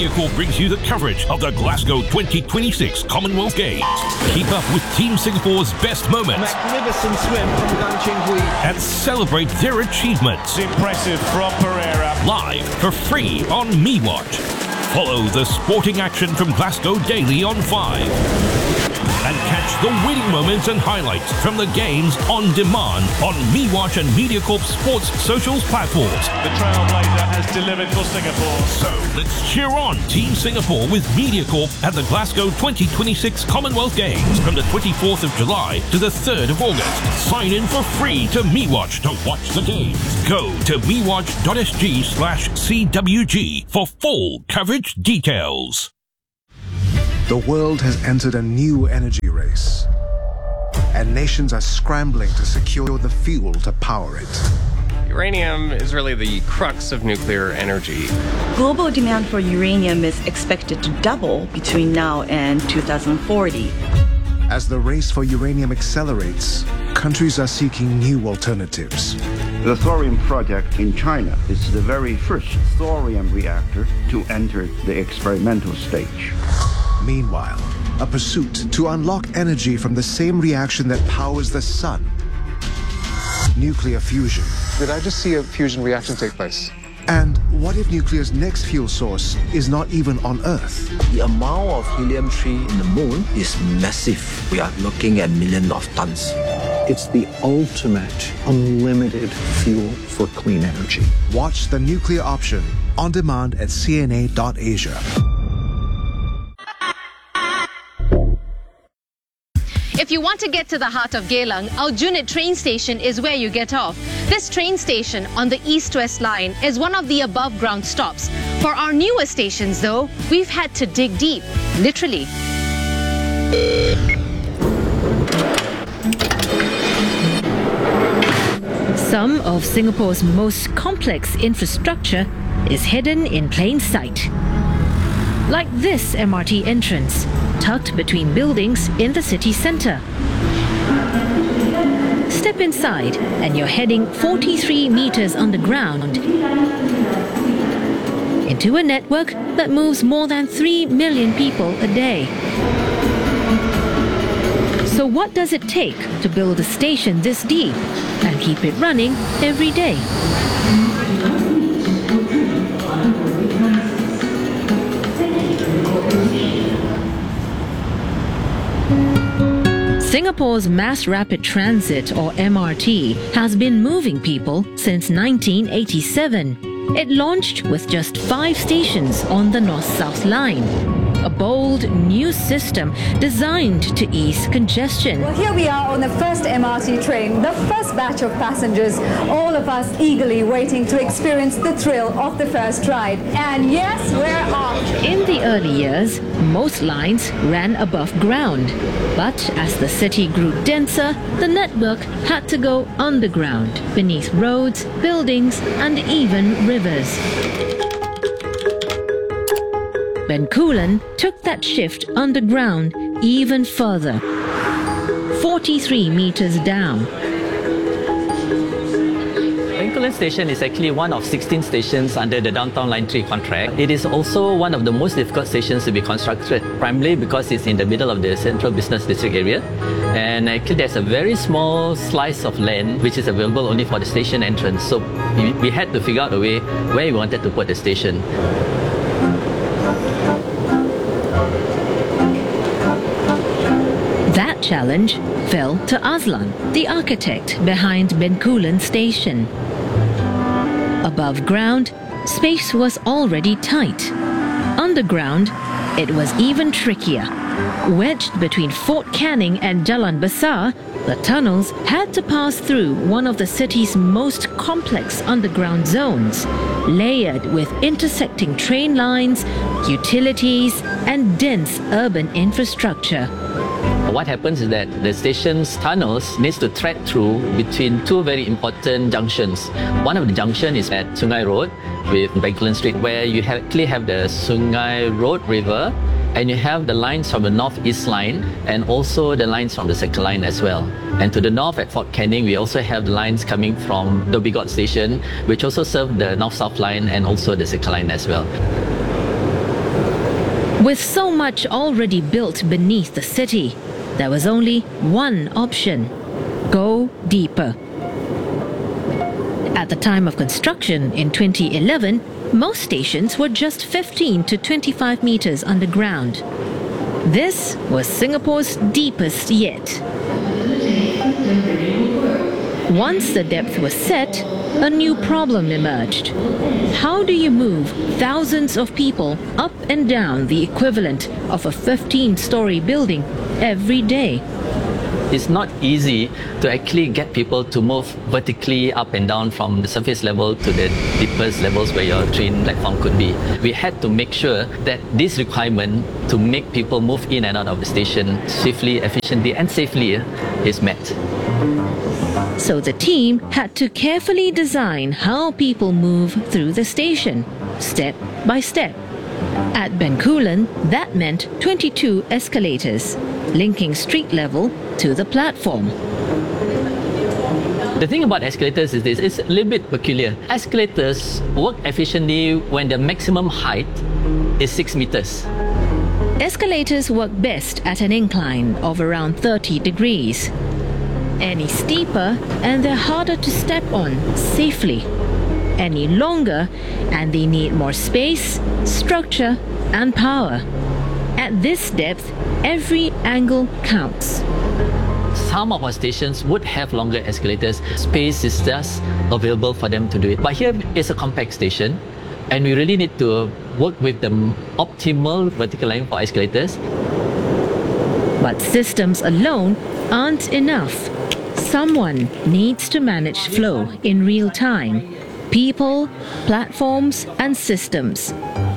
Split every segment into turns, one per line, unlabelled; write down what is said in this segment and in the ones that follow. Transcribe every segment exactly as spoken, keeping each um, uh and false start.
MediaCorp brings you the coverage of the Glasgow twenty twenty-six Commonwealth Games. Keep up with Team Singapore's best moments.
Magnificent swim from Gan Ching Hui.
And celebrate their achievements.
Impressive from Pereira.
Live for free on MeWatch. Follow the sporting action from Glasgow daily on five. And catch the winning moments and highlights from the games on demand on MeWatch and MediaCorp Sports socials platforms.
The trailblazer has delivered for Singapore.
So let's cheer on Team Singapore with MediaCorp at the Glasgow twenty twenty-six Commonwealth Games from the twenty-fourth of July to the third of August. Sign in for free to MeWatch to watch the games. Go to mewatch.sg slash CWG for full coverage details.
The world has entered a new energy race, and nations are scrambling to secure the fuel to power it.
Uranium is really the crux of nuclear energy.
Global demand for uranium is expected to double between now and two thousand forty.
As the race for uranium accelerates, countries are seeking new alternatives.
The thorium project in China is the very first thorium reactor to enter the experimental stage.
Meanwhile, a pursuit to unlock energy from the same reaction that powers the sun. Nuclear fusion.
Did I just see a fusion reaction take place?
And what if nuclear's next fuel source is not even on Earth?
The amount of helium three in the moon is massive. We are looking at millions of tons.
It's the ultimate unlimited fuel for clean energy.
Watch The Nuclear Option on demand at C N A dot asia.
If you want to get to the heart of Geylang, Aljunied train station is where you get off. This train station on the east-west line is one of the above-ground stops. For our newer stations, though, we've had to dig deep, literally.
Some of Singapore's most complex infrastructure is hidden in plain sight. Like this M R T entrance, tucked between buildings in the city centre. Step inside and you're heading forty-three metres underground into a network that moves more than three million people a day. So what does it take to build a station this deep and keep it running every day? Singapore's Mass Rapid Transit, or M R T, has been moving people since nineteen eighty-seven. It launched with just five stations on the North-South line. A bold new system designed to ease congestion.
Well, here we are on the first M R T train, the first batch of passengers, all of us eagerly waiting to experience the thrill of the first ride. And yes, we're off.
In the early years, most lines ran above ground. But as the city grew denser, the network had to go underground, beneath roads, buildings, and even rivers. Bencoolen took that shift underground even further, forty-three metres down.
Bencoolen Station is actually one of sixteen stations under the Downtown Line three contract. It is also one of the most difficult stations to be constructed, primarily because it's in the middle of the central business district area. And actually there's a very small slice of land which is available only for the station entrance. So we, we had to figure out a way where we wanted to put the station.
That challenge fell to Azlan, the architect behind Bencoolen Station. Above ground, space was already tight. Underground, it was even trickier. Wedged between Fort Canning and Jalan Besar, the tunnels had to pass through one of the city's most complex underground zones, layered with intersecting train lines, utilities, and dense urban infrastructure.
What happens is that the station's tunnels needs to thread through between two very important junctions. One of the junction is at Sungai Road with Bencoolen Street, where you have, actually have the Sungai Road River, and you have the lines from the North-East Line and also the lines from the Circle Line as well. And to the north at Fort Canning, we also have the lines coming from Dhoby Ghaut Station, which also serve the North-South Line and also the Circle Line as well.
With so much already built beneath the city, there was only one option: go deeper. At the time of construction in twenty eleven, most stations were just fifteen to twenty-five meters underground. This was Singapore's deepest yet. Once the depth was set, a new problem emerged. How do you move thousands of people up and down the equivalent of a fifteen-story building every day?
It's not easy to actually get people to move vertically up and down from the surface level to the deepest levels where your train platform could be. We had to make sure that this requirement to make people move in and out of the station swiftly, efficiently and safely is met.
So the team had to carefully design how people move through the station, step by step. At Bencoolen, that meant twenty-two escalators, linking street level to the platform.
The thing about escalators is this, it's a little bit peculiar. Escalators work efficiently when the maximum height is six meters.
Escalators work best at an incline of around thirty degrees. Any steeper and they're harder to step on safely. Any longer and they need more space, structure and power. At this depth, every angle counts.
Some of our stations would have longer escalators. Space is just available for them to do it. But here is a compact station and we really need to work with the optimal vertical line for escalators.
But systems alone aren't enough. Someone needs to manage flow in real time. People, platforms and systems.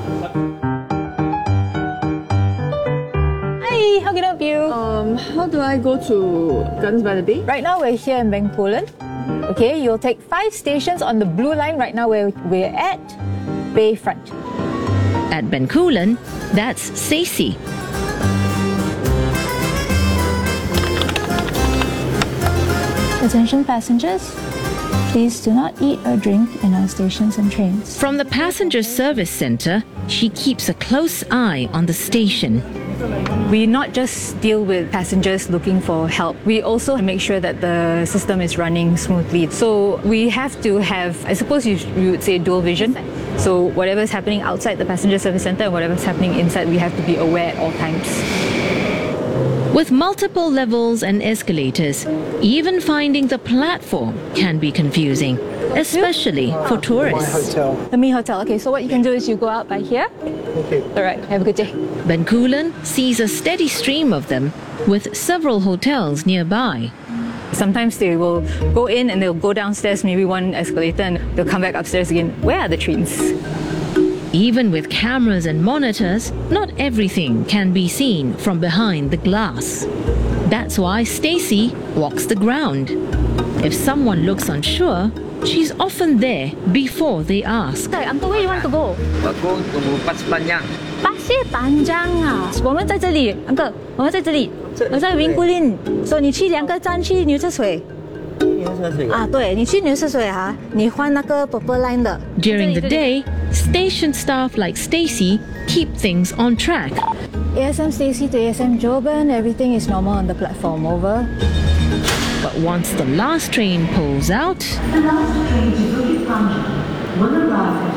Hi, how can I help you?
Um, how do I go to Gardens by the Bay?
Right now we're here in Bencoolen. Okay, you'll take five stations on the blue line right now where we're at Bayfront.
At Bencoolen, that's Stacey.
Attention passengers, please do not eat or drink in our stations and trains.
From the passenger service centre, she keeps a close eye on the station.
We not just deal with passengers looking for help, we also make sure that the system is running smoothly. So we have to have, I suppose you, you would say, dual vision. So whatever is happening outside the passenger service centre and whatever is happening inside, we have to be aware at all times.
With multiple levels and escalators, even finding the platform can be confusing, especially for tourists.
The Mi Hotel. Okay, so what you can do is you go out by here. Okay. All right, have a good day.
Bencoolen sees a steady stream of them, with several hotels nearby.
Sometimes they will go in and they'll go downstairs, maybe one escalator, and they'll come back upstairs again. Where are the trains?
Even with cameras and monitors, not everything can be seen from behind the glass. That's why Stacey walks the ground. If someone looks unsure, she's often there before they ask.
Hey, Uncle, where you want to go?
I'll go to Pasir Panjang.
Pasir Panjang 啊，我们在这里 ，Uncle， 我们在这里，我在 Bencoolen， 所以你去两个站去牛车水。啊，对，你去牛车水哈，你换那个 Purple Line 的。
During the day, station staff like Stacey keep things on track.
A S M Stacey to A S M Joburg, everything is normal on the platform, over.
But once the last train pulls out,
the last train to Bukit Panjang will arrive